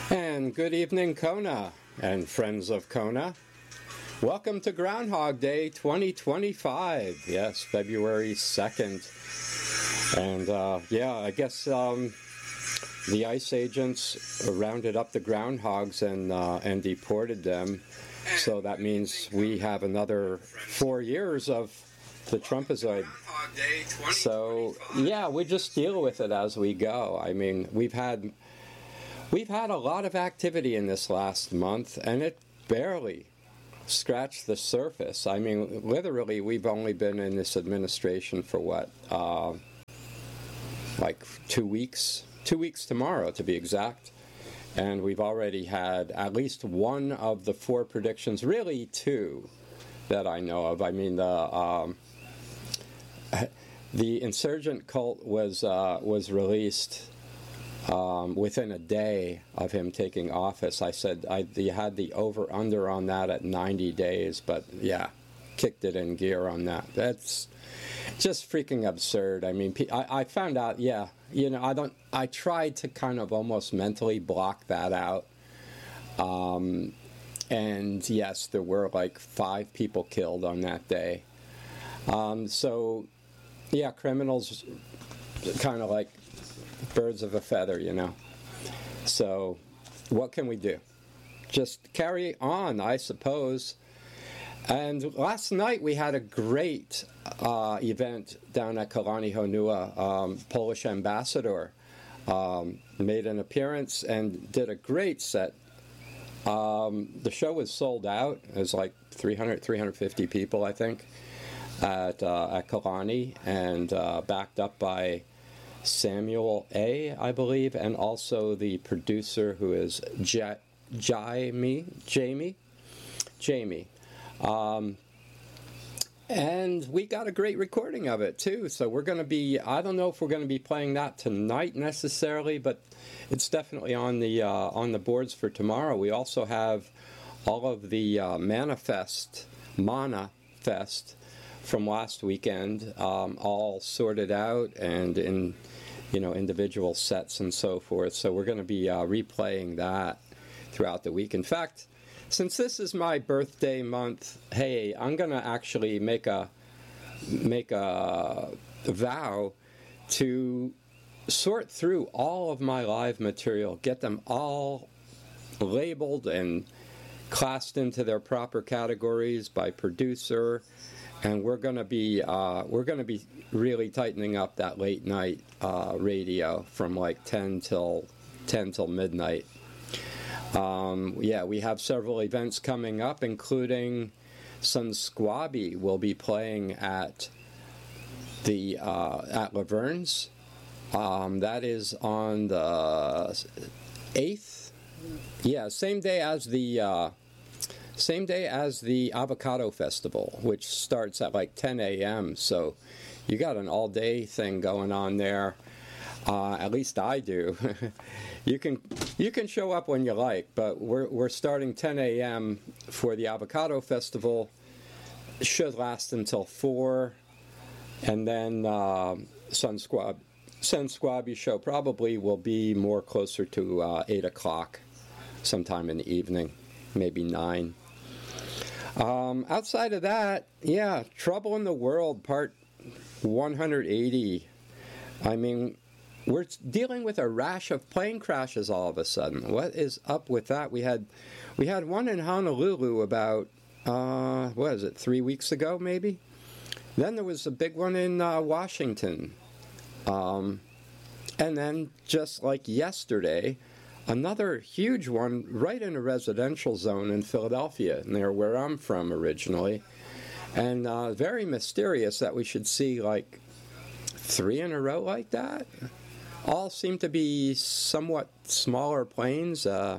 And good evening, Kona and friends of Kona. Welcome to Groundhog Day 2025. Yes, February 2nd. And I guess the ICE agents rounded up the groundhogs and deported them. So that means we have another 4 years of the Trumpazoid. So yeah, we just deal with it as we go. I mean, we've had a lot of activity in this last month, and it barely scratched the surface. I mean, literally, we've only been in this administration for what, like 2 weeks? 2 weeks tomorrow, to be exact. And we've already had at least one of the four predictions, really two, that I know of. I mean, the insurgent cult was released within a day of him taking office. I said you had the over-under on that at 90 days, but yeah, kicked it in gear on that. That's just freaking absurd. I mean, I found out, yeah, you know, I tried to kind of almost mentally block that out. And yes, there were like 5 people killed on that day. So, yeah, criminals kind of like birds of a feather, you know. So, what can we do? Just carry on, I suppose. And last night we had a great event down at Kalani Honua. Polish ambassador made an appearance and did a great set. The show was sold out. It was like 350 people, I think, at Kalani, and backed up by Samuel A., I believe, and also the producer, who is Jamie. And we got a great recording of it too. So we're going to be, I don't know if we're going to be playing that tonight necessarily, but it's definitely on the boards for tomorrow. We also have all of the Mana Fest from last weekend, all sorted out and in, you know, individual sets and so forth. So we're going to be replaying that throughout the week. In fact, since this is my birthday month, hey, I'm going to actually make a vow to sort through all of my live material, get them all labeled and classed into their proper categories by producer, and we're going to be really tightening up that late night radio from like 10 till midnight. We have several events coming up, including Sunsquabi will be playing at the at Laverne's. That is on the 8th. Yeah, same day as the Avocado Festival, which starts at like 10 a.m. So you got an all-day thing going on there. At least I do. You can show up when you like, but we're starting 10 a.m. for the Avocado Festival. It should last until 4, and then Sunsquabi show probably will be more closer to 8 o'clock, sometime in the evening, maybe 9. Outside of that, yeah, Trouble in the World, part 180. I mean, we're dealing with a rash of plane crashes all of a sudden. What is up with that? We had one in Honolulu about, 3 weeks ago, maybe? Then there was a big one in Washington. And then, just like yesterday, another huge one right in a residential zone in Philadelphia, near where I'm from originally. And very mysterious that we should see like 3 in a row like that. All seem to be somewhat smaller planes. The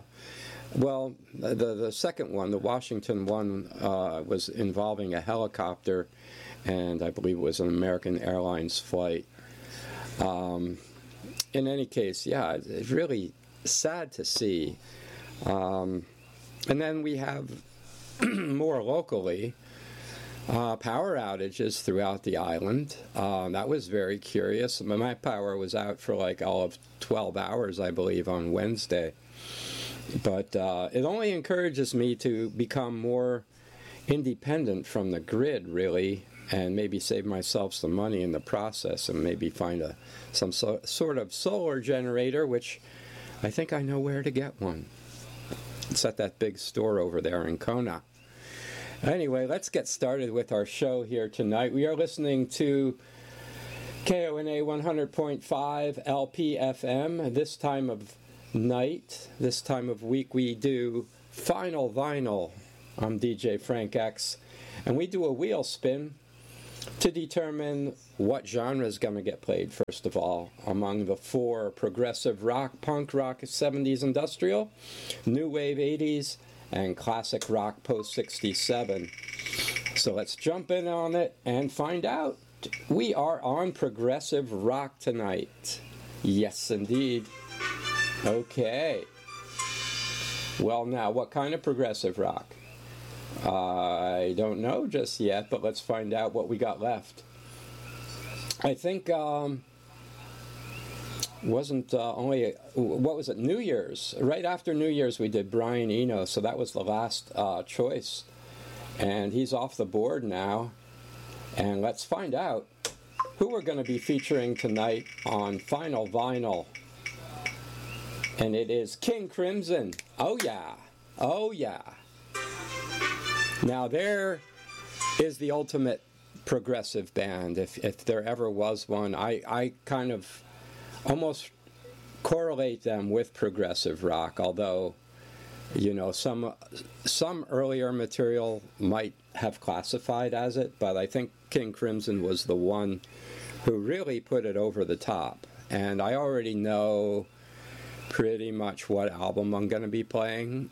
second one, the Washington one, was involving a helicopter, and I believe it was an American Airlines flight. In any case, yeah, it's really sad to see. And then we have more locally power outages throughout the island. That was very curious. My power was out for like all of 12 hours, I believe, on Wednesday. But it only encourages me to become more independent from the grid, really, and maybe save myself some money in the process, and maybe find some sort of solar generator, which I think I know where to get one. It's at that big store over there in Kona. Anyway, let's get started with our show here tonight. We are listening to KONA 100.5 LPFM. This time of night, this time of week, we do Final Vinyl. I'm DJ Frank X, and we do a wheel spin to determine what genre is going to get played, first of all, among the 4: progressive rock, punk rock 70s industrial, new wave 80s, and classic rock post-67. So let's jump in on it and find out. We are on progressive rock tonight. Yes, indeed. Okay. Well, now, what kind of progressive rock? I don't know just yet, but let's find out what we got left. I think wasn't only, what was it, New Year's? Right after New Year's we did Brian Eno, so that was the last choice. And he's off the board now. And let's find out who we're going to be featuring tonight on Final Vinyl. And it is King Crimson. Oh yeah. Oh yeah. Now there is the ultimate progressive band, if there ever was one. I kind of almost correlate them with progressive rock, although, you know, some earlier material might have classified as it, but I think King Crimson was the one who really put it over the top. And I already know pretty much what album I'm going to be playing.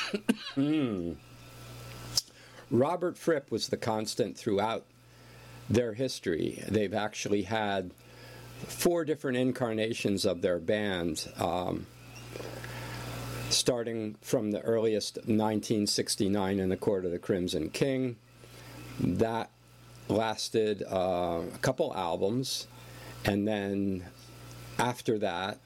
Robert Fripp was the constant throughout their history. They've actually had 4 different incarnations of their band, starting from the earliest 1969 in the Court of the Crimson King. That lasted a couple albums, and then after that,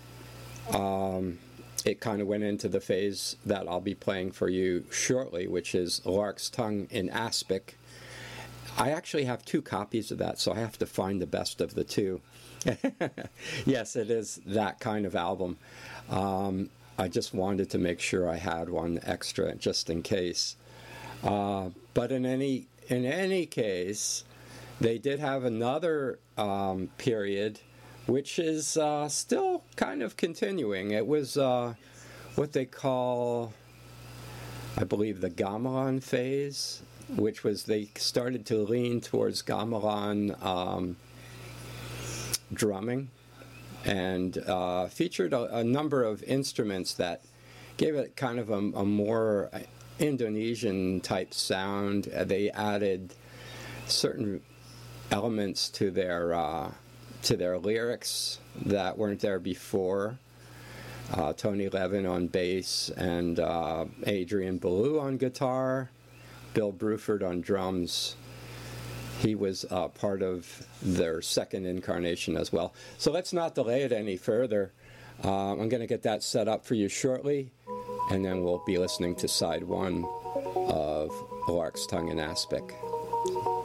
it kind of went into the phase that I'll be playing for you shortly, which is Lark's Tongue in Aspic. I actually have 2 copies of that, so I have to find the best of the 2. Yes, it is that kind of album. I just wanted to make sure I had one extra just in case. But in any case, they did have another period which is still kind of continuing. It was what they call, I believe, the gamelan phase, which was they started to lean towards gamelan drumming, and featured a number of instruments that gave it kind of a more Indonesian type sound. They added certain elements to their lyrics that weren't there before. Tony Levin on bass, and Adrian Belew on guitar, Bill Bruford on drums. He was part of their second incarnation as well. So let's not delay it any further. I'm going to get that set up for you shortly, and then we'll be listening to side 1 of Lark's Tongue in Aspic.